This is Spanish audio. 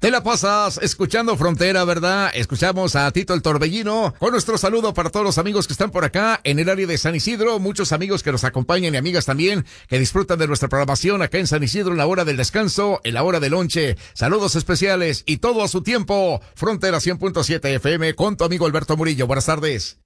Te la pasas escuchando Frontera, ¿verdad? Escuchamos a Tito el Torbellino. Con nuestro saludo para todos los amigos que están por acá en el área de San Isidro. Muchos amigos que nos acompañan y amigas también que disfrutan de nuestra programación acá en San Isidro en la hora del descanso, en la hora del lonche. Saludos especiales y todo a su tiempo. Frontera 100.7 FM con tu amigo Alberto Murillo. Buenas tardes.